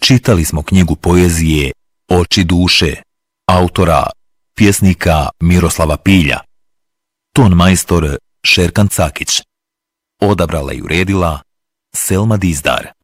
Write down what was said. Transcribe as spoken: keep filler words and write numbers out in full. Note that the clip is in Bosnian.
Čitali smo knjigu poezije Oči duše, autora, pjesnika Miroslava Pilja. Ton majstor Šerkan Cakić. Odabrala i uredila Selma Dizdar.